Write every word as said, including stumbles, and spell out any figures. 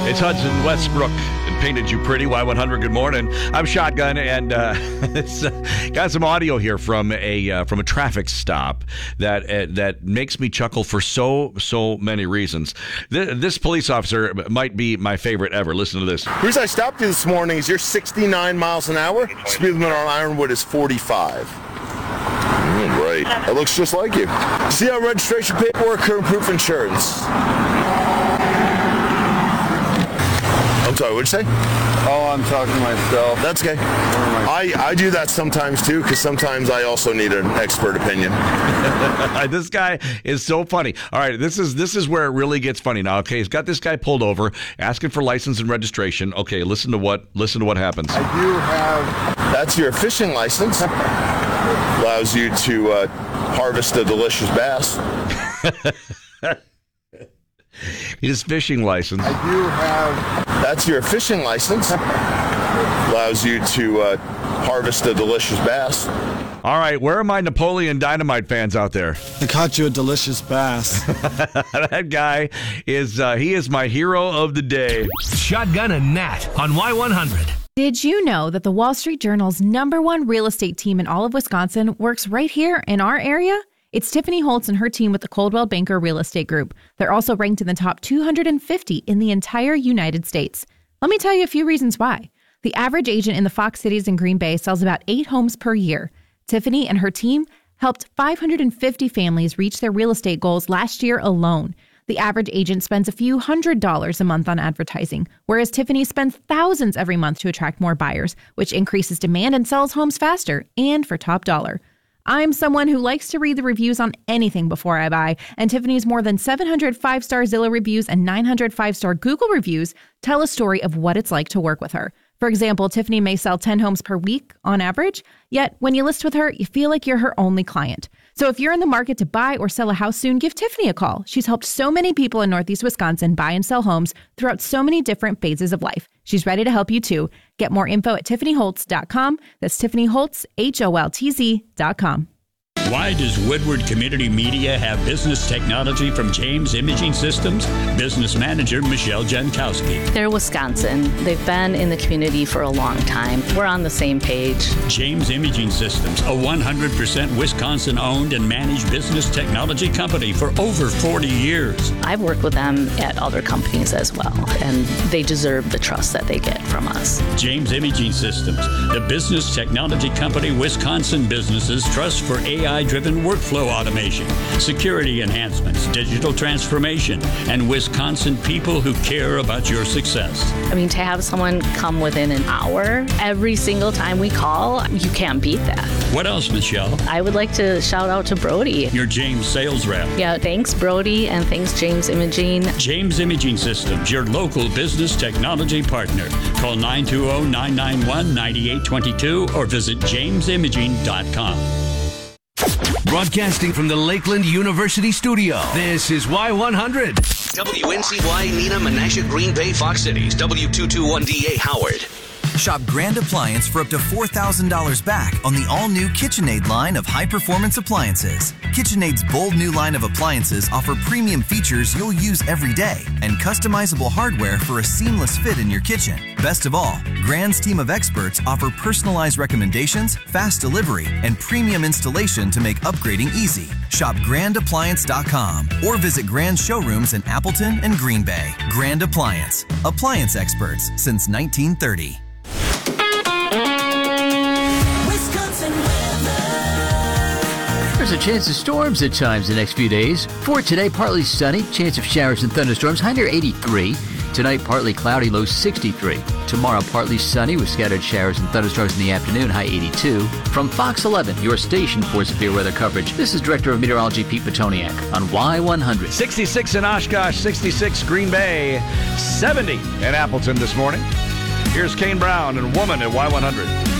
It's Hudson Westbrook and Painted You Pretty. Y one hundred, good morning. I'm Shotgun, and uh, it's, uh, got some audio here from a uh, from a traffic stop that uh, that makes me chuckle for so, so many reasons. Th- this police officer might be my favorite ever. Listen to this. The reason I stopped you this morning is you're sixty-nine miles an hour. Speed limit on Ironwood is forty-five. Mm, right. That looks just like you. See our registration paperwork, current proof of insurance. I'm sorry, what'd you say? Oh, I'm talking to myself. That's okay. I, I do that sometimes too, because sometimes I also need an expert opinion. This guy is so funny. All right, this is this is where it really gets funny now. Okay, he's got this guy pulled over, asking for license and registration. Okay, listen to what listen to what happens. I do have. That's your fishing license. Allows you to uh, harvest a delicious bass. His fishing license. I do have. That's your fishing license. Allows you to uh, harvest a delicious bass. All right, where are my Napoleon Dynamite fans out there? I caught you a delicious bass. That guy is, uh, he is my hero of the day. Shotgun and Nat on Y one hundred. Did you know that the Wall Street Journal's number one real estate team in all of Wisconsin works right here in our area? It's Tiffany Holtz and her team with the Coldwell Banker Real Estate Group. They're also ranked in the top two hundred fifty in the entire United States. Let me tell you a few reasons why. The average agent in the Fox Cities and Green Bay sells about eight homes per year. Tiffany and her team helped five hundred fifty families reach their real estate goals last year alone. The average agent spends a few hundred dollars a month on advertising, whereas Tiffany spends thousands every month to attract more buyers, which increases demand and sells homes faster and for top dollar. I'm someone who likes to read the reviews on anything before I buy, and Tiffany's more than seven hundred five-star Zillow reviews and nine hundred five-star Google reviews tell a story of what it's like to work with her. For example, Tiffany may sell ten homes per week on average, yet when you list with her, you feel like you're her only client. So if you're in the market to buy or sell a house soon, give Tiffany a call. She's helped so many people in Northeast Wisconsin buy and sell homes throughout so many different phases of life. She's ready to help you too. Get more info at tiffany holtz dot com. That's Tiffany Holtz, H O L T Z dot com. Why does Woodward Community Media have business technology from James Imaging Systems? Business manager Michelle Jankowski. They're Wisconsin. They've been in the community for a long time. We're on the same page. James Imaging Systems, a one hundred percent Wisconsin-owned and managed business technology company for over forty years. I've worked with them at other companies as well, and they deserve the trust that they get from us. James Imaging Systems, the business technology company Wisconsin businesses trust for A I-driven workflow automation, security enhancements, digital transformation, and Wisconsin people who care about your success. I mean, to have someone come within an hour every single time we call, you can't beat that. What else, Michelle? I would like to shout out to Brody. Your James sales rep. Yeah, thanks, Brody, and thanks, James Imaging. James Imaging Systems, your local business technology partner. Call nine two zero, nine nine one, nine eight two two or visit james imaging dot com. Broadcasting from the Lakeland University studio, this is Y one hundred. W N C Y, Neenah, Menasha, Green Bay, Fox Cities, W two twenty-one D A, Howard. Shop Grand Appliance for up to four thousand dollars back on the all-new KitchenAid line of high-performance appliances. KitchenAid's bold new line of appliances offer premium features you'll use every day and customizable hardware for a seamless fit in your kitchen. Best of all, Grand's team of experts offer personalized recommendations, fast delivery, and premium installation to make upgrading easy. Shop grand appliance dot com or visit Grand showrooms in Appleton and Green Bay. Grand Appliance. Appliance experts since nineteen thirty. There's a chance of storms at times the next few days. For today, partly sunny, chance of showers and thunderstorms, high near eighty-three. Tonight, partly cloudy, low sixty-three. Tomorrow, partly sunny with scattered showers and thunderstorms in the afternoon, high eighty-two. From Fox eleven, your station for severe weather coverage, this is Director of Meteorology Pete Petoniak on Y one hundred. sixty-six in Oshkosh, sixty-six Green Bay, seventy in Appleton this morning. Here's Kane Brown and Woman at Y one hundred.